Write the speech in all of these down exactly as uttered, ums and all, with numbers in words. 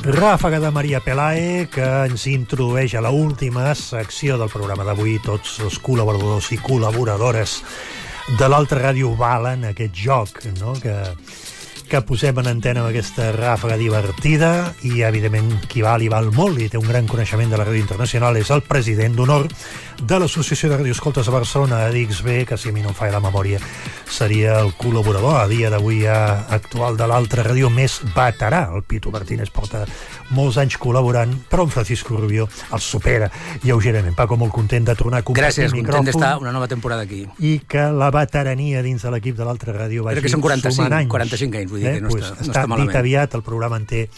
Ràfaga de Maria Pelae, que ens introdueix a l'última secció del programa d'avui. Tots els col·laboradors i col·laboradores de l'altra ràdio valen aquest joc, no?, que, que posem en antena amb aquesta ràfaga divertida, i evidentment qui val i val molt i té un gran coneixement de la ràdio internacional és el president d'honor de l'Associació de Radioescoltes de Barcelona, A D X B, que si a mi no em falla la memòria seria el col·laborador a dia d'avui ja actual de l'altra ràdio més veterà. El Pitu Martínez porta molts anys col·laborant, però en Francisco Rubio el supera lleugerament. Paco, molt content de tornar a compartir Gràcies, micròfon. Gràcies, content d'estar una nova temporada aquí. I que la veterania dins de l'equip de l'altra ràdio vagi Crec que són quaranta-cinc, sumant anys. quaranta-cinc anys, vull dir eh? que no, pues està, no està, està malament. Dit aviat, el programa en té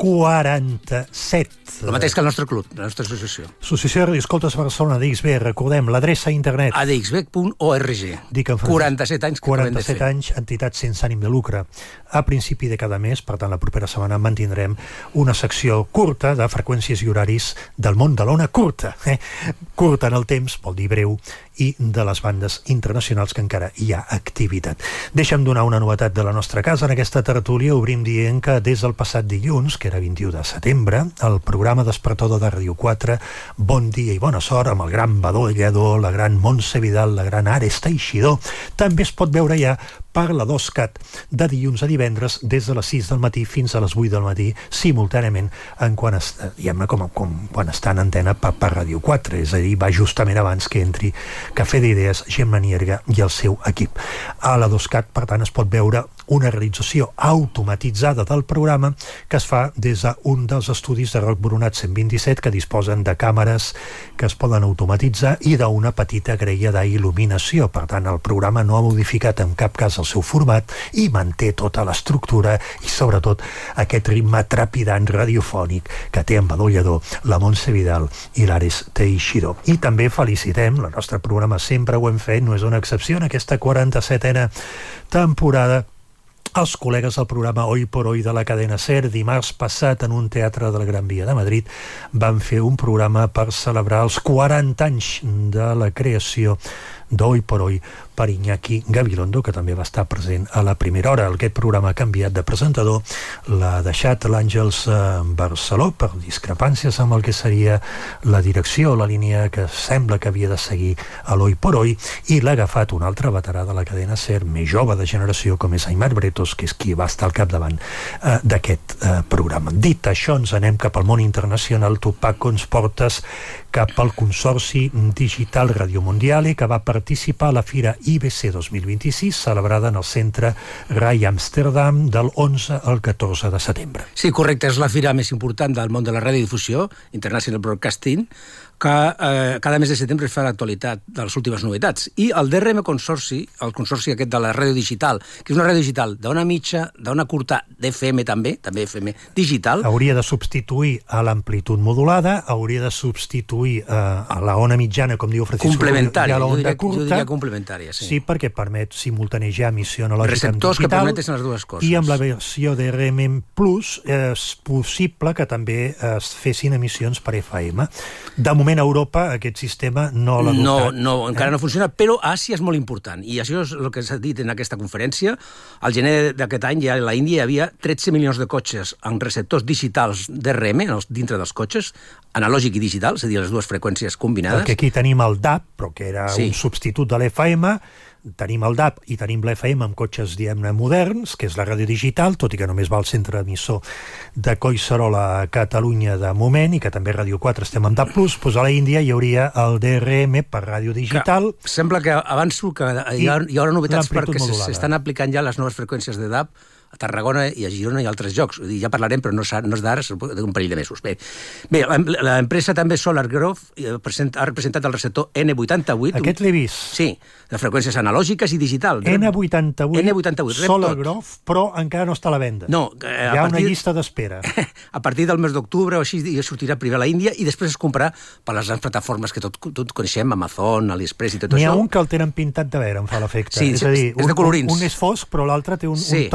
quaranta-set. El mateix que el nostre club, la nostra associació. Associació de Radioescoltes Barcelona, A D X B, recordem, l'adreça a internet. A D X B punt org. quaranta-set anys que quaranta-set anys, entitat sense ànim de lucre. A principi de cada mes, per tant, la propera setmana mantindrem una secció curta de freqüències i horaris del món de l'ona curta. Eh? Curta en el temps, vol dir breu, i de les bandes internacionals que encara hi ha activitat. Deixa'm donar una novetat de la nostra casa. En aquesta tertúlia obrim dient que des del passat dilluns, que era vint-i-u de setembre, el programa despertador de Ràdio quatre, Bon dia i bona sort, amb el gran Badó Lledó, la gran Montse Vidal, la gran Ares Teixidor, també es pot veure ja per la dos cat de dilluns a divendres des de les sis del matí fins a les vuit del matí, simultàniament en quan, es, diguem-ne, com, com quan està en antena per, per Ràdio quatre, és a dir, va justament abans que entri Cafè d'Idees, Gemma Nierga i el seu equip. A la dos cat, per tant, es pot veure una realització automatitzada del programa que es fa des d'un dels estudis de Roc Boronat cent vint-i-set, que disposen de càmeres que es poden automatitzar i d'una petita graella d'il·luminació. Per tant, el programa no ha modificat en cap cas el seu format i manté tota l'estructura i, sobretot, aquest ritme trepidant radiofònic que té en Badó Lledó, la Montse Vidal i l'Ares Teixidor. I també felicitem, el nostre programa sempre ho hem fet, no és una excepció en aquesta quaranta-setena temporada, els col·legues del programa Hoy por Hoy de la cadena SER. Dimarts passat, en un teatre de la Gran Via de Madrid, van fer un programa per celebrar els quaranta anys de la creació d'Hoy por Hoy per Iñaki Gabilondo, que també va estar present a la primera hora. Aquest programa ha canviat de presentador, l'ha deixat l'Àngels Barceló per discrepàncies amb el que seria la direcció, la línia que sembla que havia de seguir a l'Hoy por Hoy, i l'ha agafat un altre veterà de la cadena SER, més jove de generació, com és Aimar Bretos, que és qui va estar al capdavant eh, d'aquest eh, programa. Dit això, ens anem cap al món internacional. Tu, Paco, ens portes cap al Consorci Digital Radio Mondiale, que va participar a la fira I B C dos mil vint-i-sis, celebrada en el centre RAI Amsterdam del onze al catorze de setembre. Sí, correcte, és la fira més important del món de la radiodifusió, International Broadcasting, que eh, cada mes de setembre es fa l'actualitat de les últimes novetats. I el D R M Consorci, el consorci aquest de la ràdio digital, que és una ràdio digital d'ona mitja, d'ona curta, d'F M també, també F M digital. Hauria de substituir a l'amplitud modulada, hauria de substituir eh, a la ona mitjana, com diu Francisco, complementària, i a la onda jo curta. Jo diria complementària, sí. Sí, perquè permet simultanejar emissió analògica receptors en digital, que permeten les dues coses. I amb la versió D R M Plus és possible que també es fessin emissions per F M. De moment a Europa aquest sistema no l'ha adoptat. No, no, encara eh? no funciona, però a Àsia és molt important. I això és el que s'ha dit en aquesta conferència. Al gener d'aquest any ja a la Índia hi havia tretze milions de cotxes amb receptors digitals D R M dintre dels cotxes, analògic i digital, és a dir, les dues freqüències combinades. Perquè aquí tenim el D A B, però que era sí. un substitut de l'F M, tenim el D A B i tenim l'F M amb cotxes, diguem-ne, moderns, que és la ràdio digital, tot i que només va al centre emissor de Collserola a Catalunya de moment, i que també Ràdio quatre estem amb D A B plus, doncs a la Índia hi hauria el D R M per ràdio digital. Que sembla que avanço que hi, ha, hi haurà novetats perquè s'estan aplicant ja les noves freqüències de D A B a Tarragona i a Girona i altres llocs. Ja parlarem, però no, no és d'ara, és d'un parell de mesos. Bé, Bé l'empresa també Solar Grove ha representat el receptor N vuitanta-vuit. Aquest l'he vist. Sí, de freqüències analògiques i digital. N vuitanta-vuit, N vuitanta-vuit Solar Grove, però encara no està a la venda. No. Hi ha una llista d'espera. A partir del mes d'octubre o així sortirà primer a la Índia i després es comprarà per les grans plataformes que tot, tot coneixem, Amazon, AliExpress i tot N'hi això. N'hi ha un que el tenen pintat de verd, em fa l'efecte. Sí, és a dir, és de colorins. Un, un és fosc, però l'altre té un, sí. un to, diem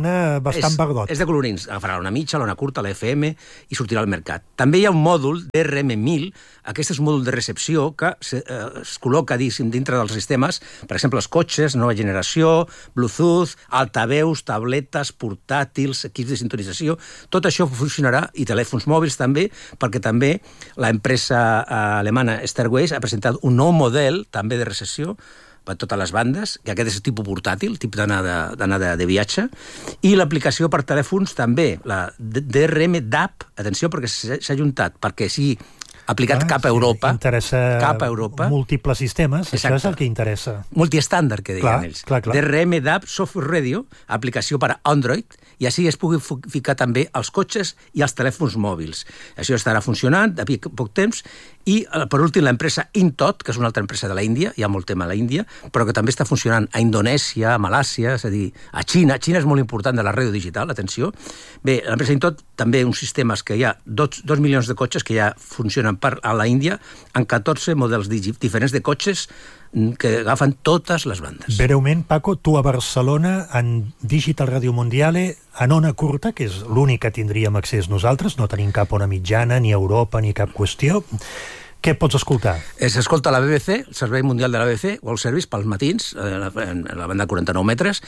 diguem-ne, bastant és, verdot. És de colorins. Agafarà l'ona mitja, l'ona curta, la F M i sortirà al mercat. També hi ha un mòdul D R M mil, aquest és un mòdul de recepció que se, eh, es col·loca dintre dels sistemes, per exemple, els cotxes, nova generació, Bluetooth, altaveus, tabletes, portàtils, equips de sintonització, tot això funcionarà, i telèfons mòbils també, perquè també l'empresa alemana Starways ha presentat un nou model també de recepció per totes les bandes, que aquest és el tipus portàtil, tipus d'anada de, de viatge, i l'aplicació per telèfons també, la D R M D A P, atenció, perquè s'ha juntat, perquè sigui aplicat ah, cap a Europa. Sí, interessa cap a Europa. Múltiples sistemes, exacte. Això és el que interessa. Multiestàndard, que deien clar, ells. Clar, clar. D R M D A P Software Radio, aplicació per a Android, i així es pugui ficar també als cotxes i als telèfons mòbils. Això estarà funcionant d'aquí poc temps, i per últim l'empresa Intot, que és una altra empresa de la Índia, hi ha molt tema a la Índia, però que també està funcionant a Indonèsia, a Malàsia, és a dir, a Xina. Xina és molt important de la ràdio digital, atenció. Bé, l'empresa Intot també uns sistemes que hi ha dos, dos milions de cotxes que ja funcionen per a la Índia, en catorze models diferents de cotxes que agafen totes les bandes. Breument, Paco, tu a Barcelona, en Digital Radio Mondiale, en ona curta, que és l'únic que tindríem accés nosaltres, no tenim cap ona mitjana, ni Europa, ni cap qüestió. Què pots escoltar? S'escolta la B B C, el Servei Mundial de la B B C, World Service, pels matins, en la banda de quaranta-nou metres,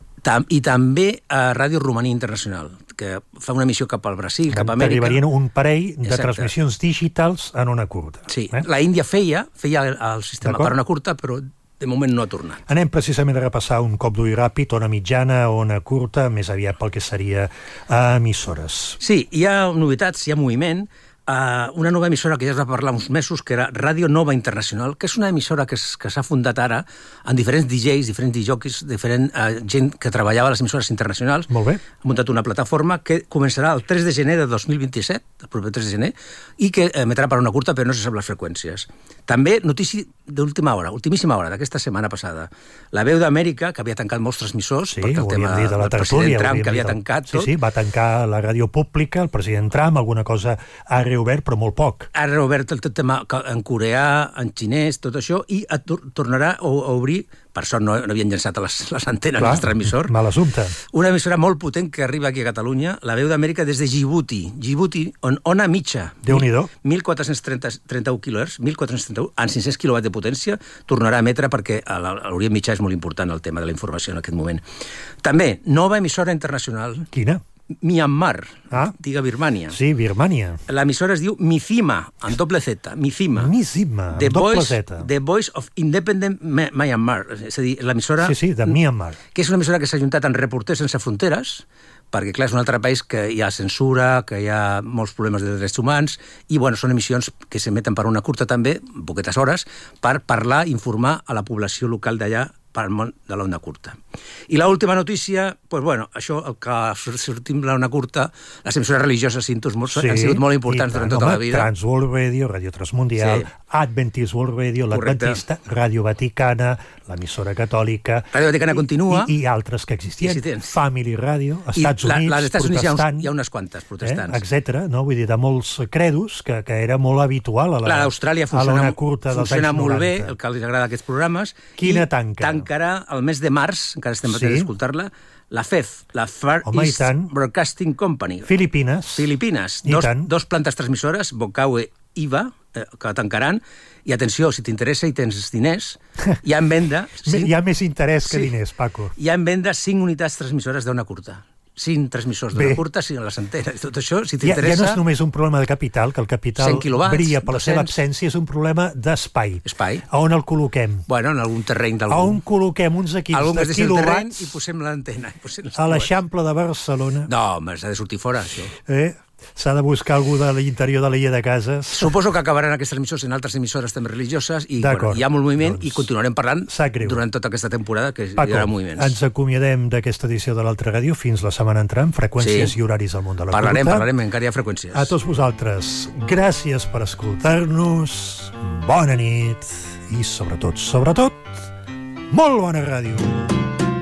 i també a Ràdio Romaní Internacional, que fa una emissió cap al Brasil, cap a Amèrica. Arribarien un parell de exacte. Transmissions digitals en ona curta. Sí, eh? la Índia feia, feia el sistema per ona curta, però de moment no ha tornat. Anem precisament a repassar un cop d'ull ràpid, ona mitjana, ona curta, més aviat pel que seria a emissores. Sí, hi ha novetats, hi ha moviment. Uh, una nova emissora que ja es va parlar uns mesos, que era Ràdio Nova Internacional, que és una emissora que s'ha fundat ara amb diferents D Js, diferents D Js, diferent uh, gent que treballava a les emissores internacionals. Molt bé. Ha muntat una plataforma que començarà el tres de gener de dos mil vint-i-set, el proper tres de gener, i que emetrà per una curta, però no se sap les freqüències. També notícia d'última hora, ultimíssima hora, d'aquesta setmana passada. La Veu d'Amèrica, que havia tancat molts transmissors, sí, perquè el tema de la del president Trump, que havia del... tancat sí, tot. Sí, va tancar la ràdio pública, el president Trump, alguna cosa ha reobert, però molt poc. Ha reobert el tot tema en coreà, en xinès, tot això, i tornarà a obrir, per sort no, no havien llançat les, les antenes al nostre emissor. Mal assumpte. Una emissora molt potent que arriba aquí a Catalunya, la Veu d'Amèrica des de Djibouti. Djibouti, on ona mitja. Déu-n'hi-do. mil quatre-cents trenta-un quilohertz, mil quatre-cents trenta-un, amb cinc-cents quilowatts de potència, tornarà a emetre perquè a l'Orient Mitjà és molt important el tema de la informació en aquest moment. També, nova emissora internacional. Quina? Myanmar, ah. diga Birmània. Sí, Birmània. L'emissora es diu Mizima, amb doble Z, Mizima. Mizima, amb The doble Voice, Z. The Voice of Independent Myanmar. És a dir, l'emissora... Sí, sí, de Myanmar. Que és una emissora que s'ha juntat amb Reporters Sense Fronteres, perquè, clar, és un altre país que hi ha censura, que hi ha molts problemes de drets humans, i, bueno, són emissions que s'emeten per una curta també, poquetes hores, per parlar, informar a la població local d'allà per al món de l'ona curta. I l'última notícia, doncs, bueno, això, el que sortim de l'ona curta, les emissores religioses sí, han sigut molt importants durant tota home, la vida. Trans World Radio, Radio Transmundial, sí. Adventist World Radio, l'Adventista, Ràdio Vaticana, l'emissora catòlica... Ràdio Vaticana i, continua. I, I altres que existien. existien. Family Radio, Estats I Units, la, Estats Units protestant... Hi ha unes quantes protestants. Eh, etcètera, no? Vull dir, de molts credos, que, que era molt habitual a la, a l'Austràlia funciona, curta dels funciona anys molt noranta. Bé, el que els agrada aquests programes. Quina tanca? Tancarà el mes de març, encara estem sí. a d'escoltar-la, la F E F, la Far Home, East Broadcasting Company. Filipines. Filipines. Dos, dos plantes transmissores, Bocaue i I V A, eh, que tancaran. I atenció, si t'interessa i tens diners, hi ha en venda... Cinc... Hi ha més interès que sí, diners, Paco. Hi ha en venda cinc unitats transmissores d'ona curta. Cinc transmissors d'ona curta, cinc a les antenes. Tot això, si t'interessa... Ja, ja no és només un problema de capital, que el capital brilla per la seva absència, és un problema d'espai. Espai. A on el col·loquem? Bueno, en algun terreny d'algú. A on col·loquem uns equips algun de quilowatts... i posem l'antena. A l'Eixample de Barcelona. No, home, s'ha de sortir fora, això. Eh? S'ha de buscar algú de l'interior de l'illa de cases. Suposo que acabaran aquestes emissores en altres emissores també religioses i bueno, hi ha molt moviment doncs, i continuarem parlant durant tota aquesta temporada que Paco, hi haurà moviments. Ens acomiadem d'aquesta edició de l'Altra Ràdio fins la setmana entrant, freqüències sí. i horaris al món de la parlarem, curta. Parlarem, encara hi ha freqüències. A tots vosaltres, gràcies per escoltar-nos, bona nit i sobretot, sobretot, molt bona ràdio.